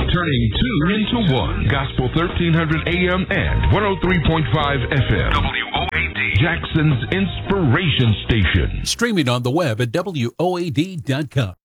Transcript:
turning two into one. Gospel 1300 AM and 103.5 FM. WOAD. Jackson's Inspiration Station. Streaming on the web at WOAD.com.